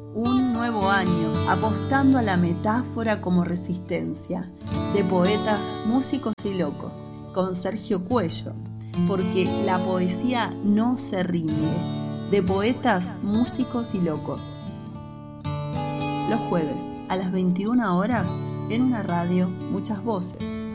Un nuevo año, apostando a la metáfora como resistencia, de poetas, músicos y locos, con Sergio Cuello, porque la poesía no se rinde, de poetas, músicos y locos. Los jueves, a las 21 horas, en una radio, muchas voces.